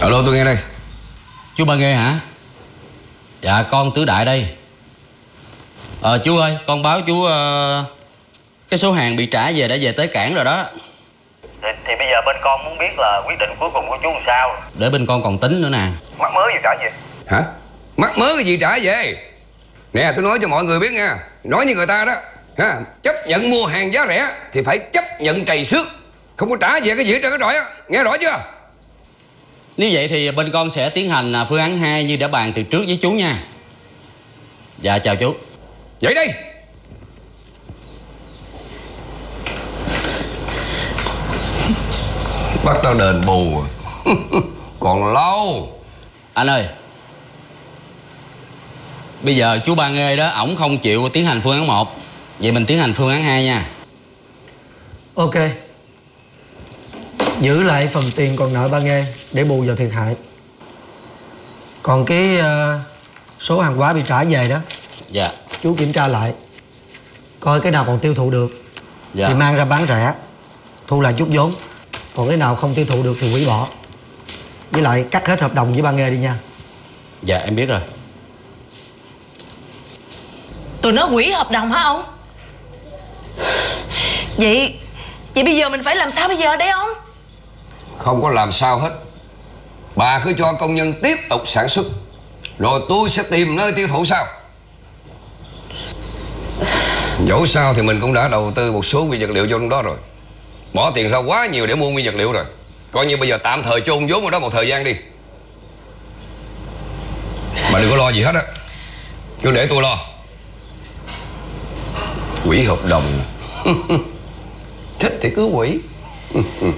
Alo, tôi nghe đây. Chú Ba Nghê hả? Dạ con Tứ Đại đây. Chú ơi, con báo chú cái số hàng bị trả về đã về tới cảng rồi đó. Thì bây giờ bên con muốn biết là quyết định cuối cùng của chú làm sao. Để bên con còn tính nữa nè. Mắc mớ gì trả về? Hả? Mắc mớ cái gì trả về? Nè, tôi nói cho mọi người biết nha. Nói như người ta đó ha, chấp nhận mua hàng giá rẻ thì phải chấp nhận trầy xước. Không có trả về cái gì hết trơn hết rồi á. Nghe rõ chưa? Nếu vậy thì bên con sẽ tiến hành phương án 2 như đã bàn từ trước với chú nha. Dạ chào chú. Vậy đi. Bắt tao đền bù còn lâu. Anh ơi, bây giờ chú Ba Nghê đó, ổng không chịu tiến hành phương án 1. Vậy mình tiến hành phương án 2 nha. Ok. Giữ lại phần tiền còn nợ Ba Nghê để bù vào thiệt hại. Còn cái số hàng hóa bị trả về đó, Dạ. chú kiểm tra lại, coi cái nào còn tiêu thụ được Dạ. thì mang ra bán rẻ, thu lại chút vốn. Còn cái nào không tiêu thụ được thì hủy bỏ. Với lại cắt hết hợp đồng với Ba Nghê đi nha. Dạ em biết rồi. Tụi nó hủy hợp đồng hả ông? Vậy bây giờ mình phải làm sao bây giờ đấy ông? Không có làm sao hết. Bà cứ cho công nhân tiếp tục sản xuất, rồi tôi sẽ tìm nơi tiêu thụ sau. Dẫu sao thì mình cũng đã đầu tư một số nguyên vật liệu cho trong đó rồi. Bỏ tiền ra quá nhiều để mua nguyên vật liệu rồi. Coi như bây giờ tạm thời chôn vốn ở đó một thời gian đi. Bà đừng có lo gì hết á. Cứ để tôi lo. Hủy hợp đồng. Thích thì cứ hủy.